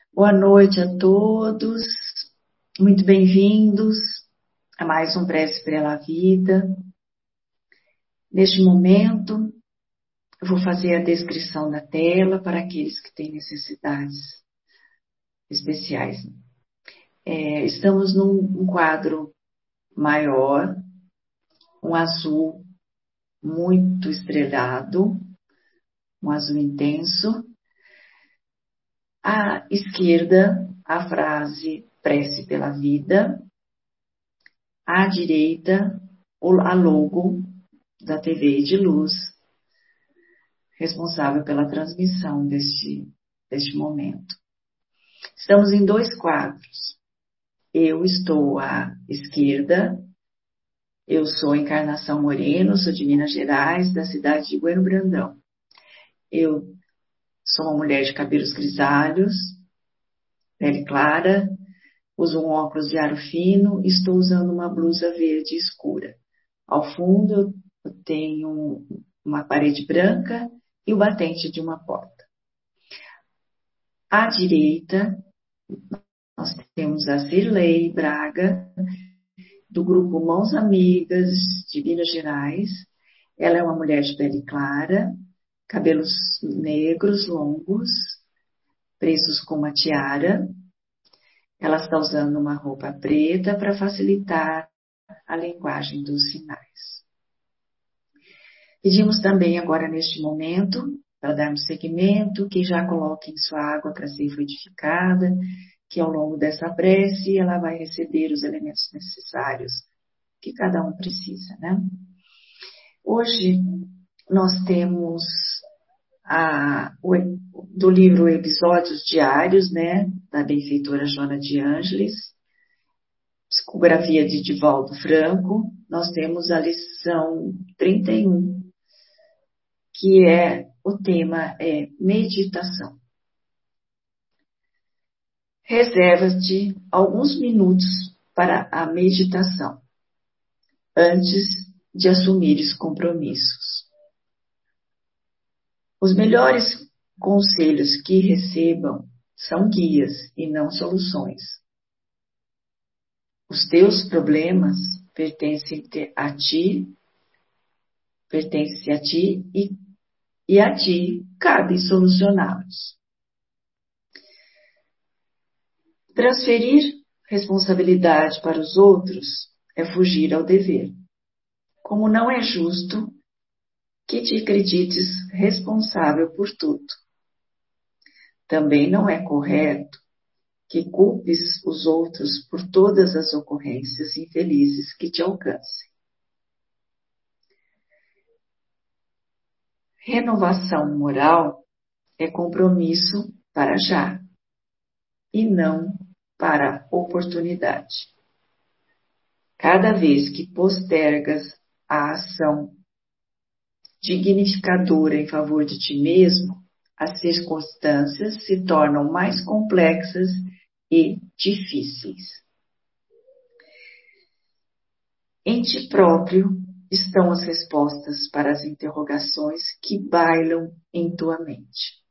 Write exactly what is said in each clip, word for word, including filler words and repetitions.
Boa noite a todos, muito bem-vindos a mais um Prece pela Vida. Neste momento, eu vou fazer a descrição da tela para aqueles que têm necessidades especiais. É, estamos num um quadro maior, um azul muito estrelado, um azul intenso. À esquerda, a frase Prece pela Vida. À direita, a logo da T V Ediluz, responsável pela transmissão deste, deste momento. Estamos em dois quadros. Eu estou à esquerda, eu sou Encarnação Moreno, sou de Minas Gerais, da cidade de Bueno Brandão. Eu sou uma mulher de cabelos grisalhos, pele clara, uso um óculos de aro fino, estou usando uma blusa verde escura. Ao fundo eu tenho uma parede branca e o batente de uma porta. À direita, nós temos a Cirlei Braga, do grupo Mãos Amigas de Minas Gerais. Ela é uma mulher de pele clara, cabelos negros, longos, presos com uma tiara. Ela está usando uma roupa preta para facilitar a linguagem dos sinais. Pedimos também agora, neste momento, para darmos seguimento, que já coloquem sua água para ser fluidificada, que ao longo dessa prece ela vai receber os elementos necessários que cada um precisa, né? Hoje nós temos a, o, do livro Episódios Diários, né, da benfeitora Joana de Ângeles, psicografia de Divaldo Franco. Nós temos a lição trinta e um, que é, o tema é meditação. Reserva-te alguns minutos para a meditação, antes de assumires compromissos. Os melhores conselhos que recebam são guias e não soluções. Os teus problemas pertencem a ti, pertencem a ti e, e a ti cabe solucioná-los. Transferir responsabilidade para os outros é fugir ao dever. Como não é justo que te acredites responsável por tudo. Também não é correto que culpes os outros por todas as ocorrências infelizes que te alcancem. Renovação moral é compromisso para já, e não para oportunidade. Cada vez que postergas a ação dignificadora em favor de ti mesmo, as circunstâncias se tornam mais complexas e difíceis. Em ti próprio estão as respostas para as interrogações que bailam em tua mente.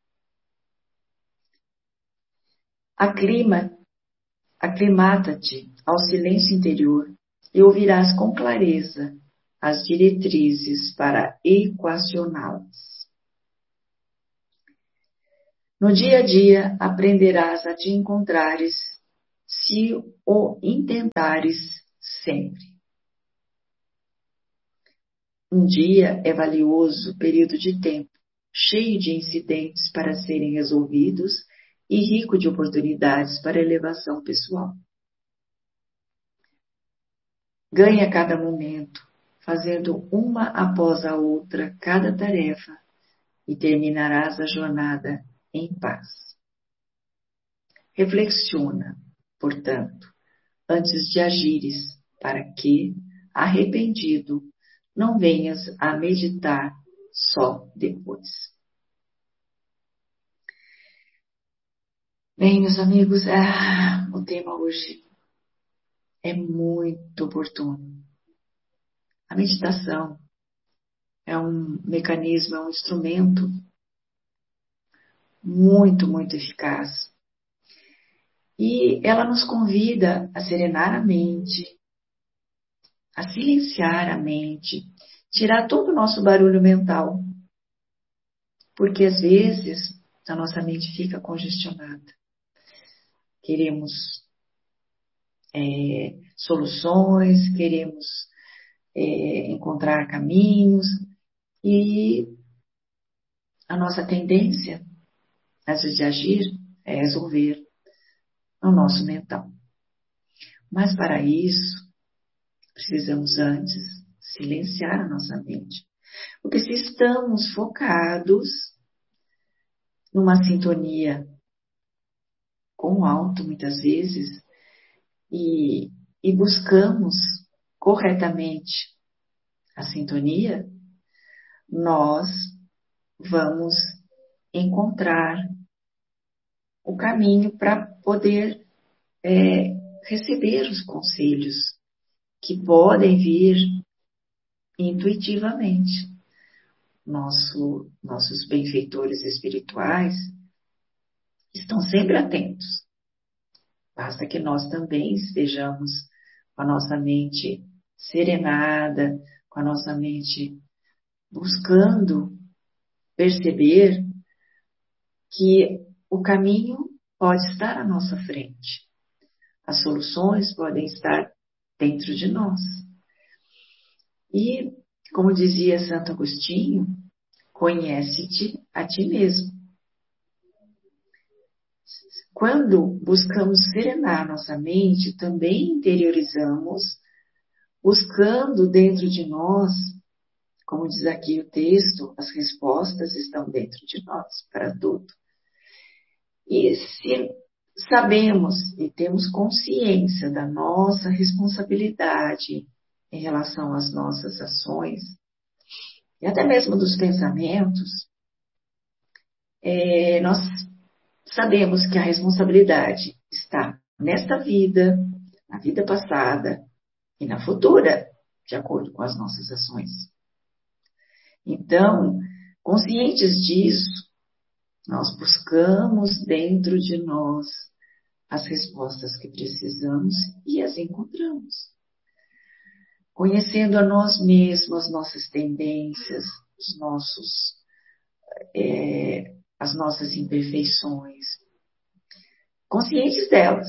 Aclima, aclimata-te ao silêncio interior e ouvirás com clareza as diretrizes para equacioná-las. No dia a dia aprenderás a te encontrares se o intentares sempre. Um dia é valioso período de tempo, cheio de incidentes para serem resolvidos e rico de oportunidades para elevação pessoal. Ganha cada momento, fazendo uma após a outra cada tarefa, e terminarás a jornada em paz. Reflexiona, portanto, antes de agires, para que, arrependido, não venhas a meditar só depois. Bem, meus amigos, ah, o tema hoje é muito oportuno. A meditação é um mecanismo, é um instrumento muito, muito eficaz E ela nos convida a serenar a mente, a silenciar a mente, tirar todo o nosso barulho mental. Porque às vezes a nossa mente fica congestionada. Queremos é, soluções, queremos é, encontrar caminhos e a nossa tendência, às vezes, de agir é resolver no nosso mental. Mas para isso, precisamos antes silenciar a nossa mente. Porque se estamos focados numa sintonia com o alto, muitas vezes, e, e buscamos corretamente a sintonia, nós vamos encontrar o caminho para poder é, receber os conselhos que podem vir intuitivamente. Nosso, nossos benfeitores espirituais estão sempre atentos. Basta que nós também estejamos com a nossa mente serenada, com a nossa mente buscando perceber que o caminho pode estar à nossa frente. As soluções podem estar dentro de nós. E, como dizia Santo Agostinho, conhece-te a ti mesmo. Quando buscamos serenar nossa mente, também interiorizamos, buscando dentro de nós, como diz aqui o texto, as respostas estão dentro de nós para tudo. E se sabemos e temos consciência da nossa responsabilidade em relação às nossas ações, e até mesmo dos pensamentos, é, nós sabemos que a responsabilidade está nesta vida, na vida passada e na futura, de acordo com as nossas ações. Então, conscientes disso, nós buscamos dentro de nós as respostas que precisamos e as encontramos. Conhecendo a nós mesmos, as nossas tendências, os nossos, é, as nossas imperfeições, conscientes delas.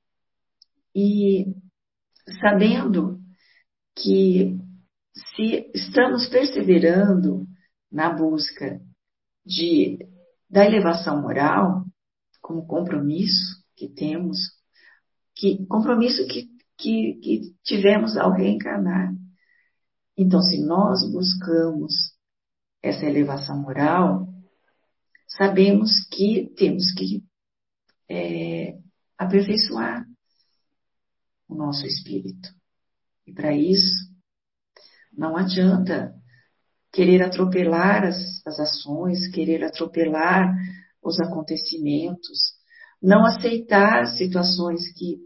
E sabendo que se estamos perseverando na busca de, da elevação moral, como compromisso que temos, que, compromisso que, que, que tivemos ao reencarnar. Então, se nós buscamos essa elevação moral, sabemos que temos que é, aperfeiçoar o nosso espírito. E para isso, não adianta querer atropelar as, as ações, querer atropelar os acontecimentos, não aceitar situações que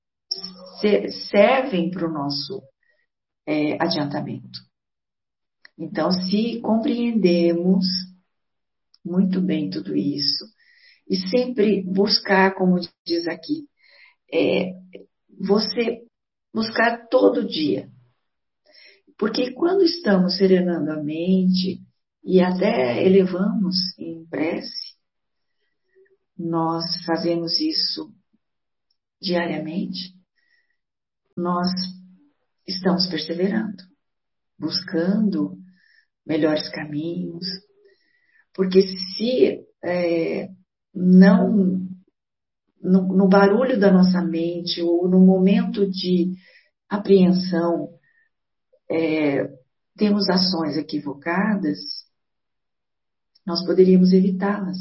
se, servem para o nosso é, adiantamento. Então, se compreendemos muito bem tudo isso, e sempre buscar, como diz aqui, é, você buscar todo dia. Porque quando estamos serenando a mente e até elevamos em prece, nós fazemos isso diariamente, nós estamos perseverando, buscando melhores caminhos, porque se é, não, no, no barulho da nossa mente ou no momento de apreensão, é, temos ações equivocadas, nós poderíamos evitá-las.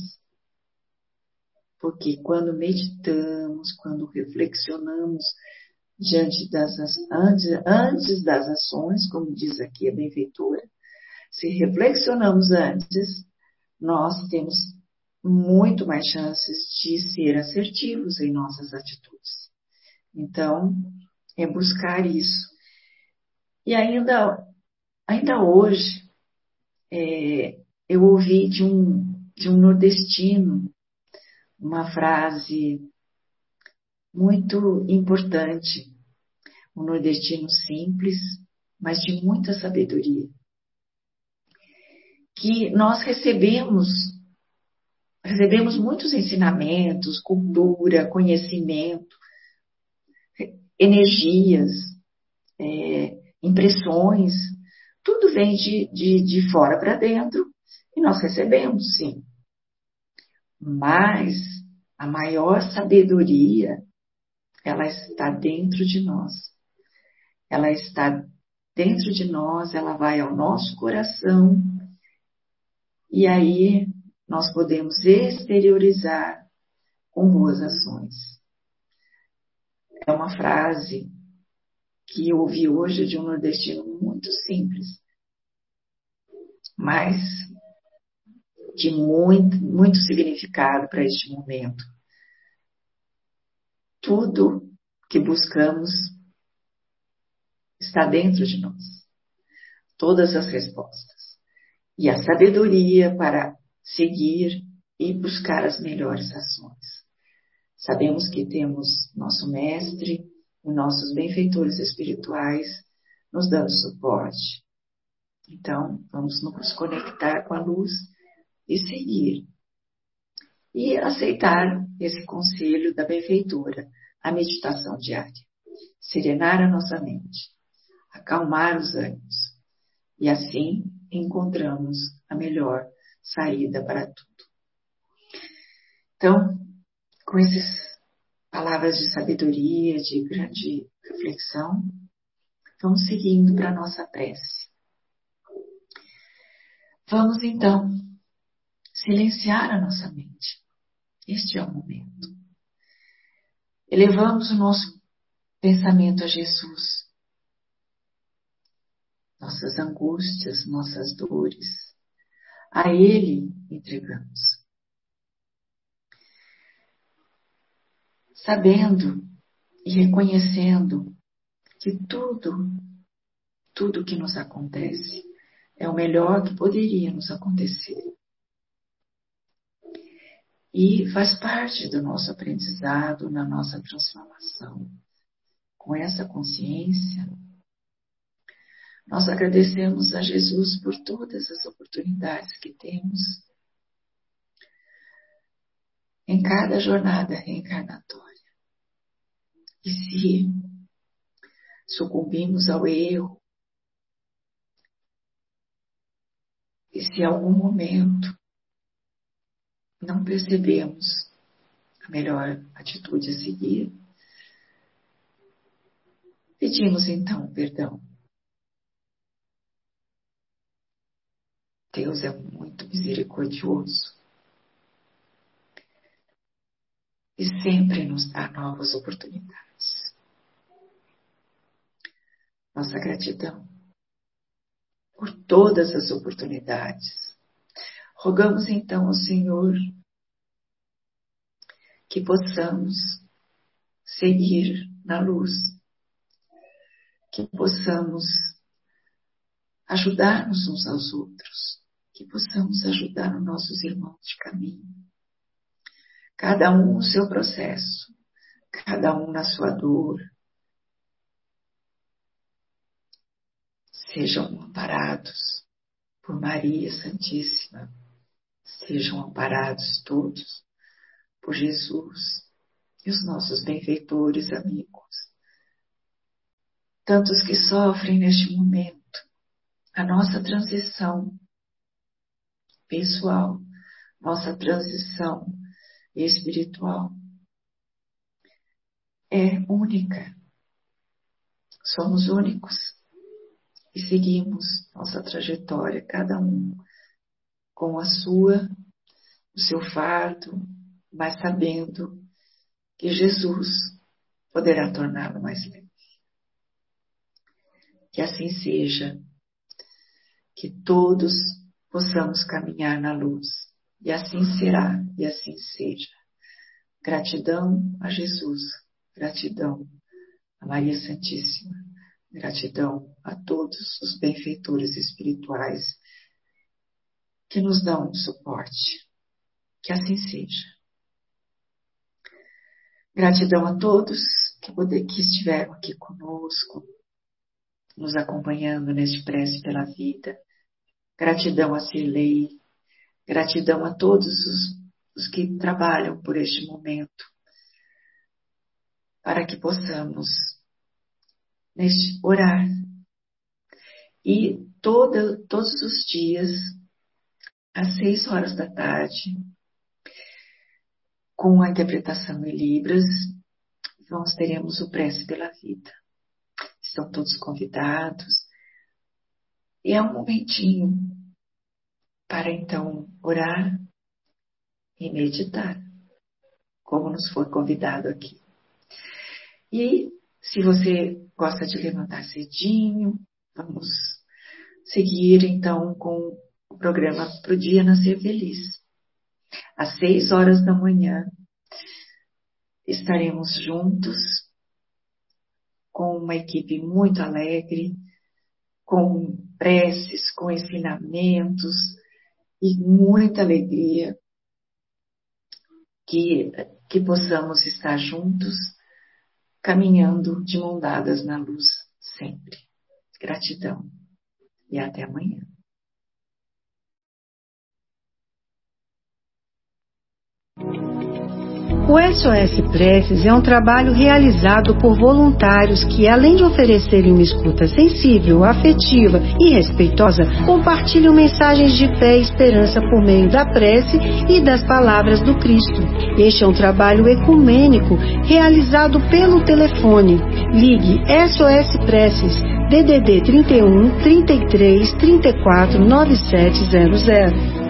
Porque quando meditamos, quando reflexionamos diante das, antes, antes das ações, como diz aqui a benfeitora, se reflexionamos antes, nós temos muito mais chances de ser assertivos em nossas atitudes. Então, é buscar isso. E ainda, ainda hoje, é, eu ouvi de um, de um nordestino uma frase muito importante, um nordestino simples, mas de muita sabedoria, que nós recebemos, recebemos muitos ensinamentos, cultura, conhecimento, energias, é, impressões, tudo vem de, de, de fora para dentro e nós recebemos, sim. Mas a maior sabedoria, ela está dentro de nós. Ela está dentro de nós, ela vai ao nosso coração e aí nós podemos exteriorizar com boas ações. É uma frase que eu ouvi hoje de um nordestino muito simples, mas de muito, muito significado para este momento. Tudo que buscamos está dentro de nós. Todas as respostas. E a sabedoria para seguir e buscar as melhores ações. Sabemos que temos nosso mestre e nossos benfeitores espirituais nos dando suporte. Então, vamos nos conectar com a luz e seguir. E aceitar esse conselho da benfeitora, a meditação diária. Serenar a nossa mente, acalmar os ânimos. E assim encontramos a melhor saída para tudo. Então, com essas palavras de sabedoria, de grande reflexão, vamos seguindo para a nossa prece. Vamos então silenciar a nossa mente. Este é o momento. Elevamos o nosso pensamento a Jesus. Nossas angústias, nossas dores, a Ele entregamos. Sabendo e reconhecendo que tudo, tudo que nos acontece é o melhor que poderia nos acontecer. E faz parte do nosso aprendizado, na nossa transformação. Com essa consciência, nós agradecemos a Jesus por todas as oportunidades que temos em cada jornada reencarnatória. E se sucumbimos ao erro, e se em algum momento não percebemos a melhor atitude a seguir, pedimos então perdão. Deus é muito misericordioso e sempre nos dá novas oportunidades. Nossa gratidão por todas as oportunidades. Rogamos então ao Senhor que possamos seguir na luz, que possamos ajudar-nos uns aos outros, que possamos ajudar os nossos irmãos de caminho. Cada um no seu processo, cada um na sua dor. Sejam amparados por Maria Santíssima, sejam amparados todos por Jesus e os nossos benfeitores amigos. Tantos que sofrem neste momento, a nossa transição pessoal, nossa transição espiritual é única. Somos únicos e seguimos nossa trajetória, cada um com a sua, o seu fardo, mas sabendo que Jesus poderá torná-lo mais leve. Que assim seja, que todos possamos caminhar na luz, e assim será, e assim seja. Gratidão a Jesus, gratidão a Maria Santíssima, gratidão a todos os benfeitores espirituais que nos dão suporte. Que assim seja. Gratidão a todos que, poder, que estiveram aqui conosco, nos acompanhando neste Prece pela Vida. Gratidão a Cirlei. Gratidão a todos os, os que trabalham por este momento, para que possamos neste, orar. E toda, todos os dias, às seis horas da tarde, com a interpretação em Libras, nós teremos o Prece pela Vida. Estão todos convidados. E é um momentinho para então orar e meditar, como nos foi convidado aqui. E se você gosta de levantar cedinho, vamos seguir então com o programa para o Dia Nascer Feliz. Às seis horas da manhã estaremos juntos com uma equipe muito alegre, com preces, com ensinamentos e muita alegria, que, que possamos estar juntos, caminhando de mão dadas na luz sempre. Gratidão e até amanhã. O S O S Preces é um trabalho realizado por voluntários que, além de oferecerem uma escuta sensível, afetiva e respeitosa, compartilham mensagens de fé e esperança por meio da prece e das palavras do Cristo. Este é um trabalho ecumênico realizado pelo telefone. Ligue S O S Preces D D D trinta e um, trinta e três, trinta e quatro, noventa e sete zero zero.